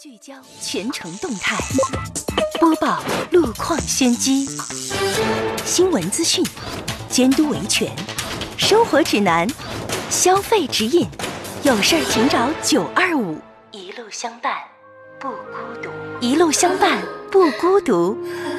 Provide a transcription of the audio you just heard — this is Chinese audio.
聚焦全程动态，播报路况先机，新闻资讯，监督维权，生活指南，消费指引，有事儿请找925，一路相伴不孤独，一路相伴不孤独。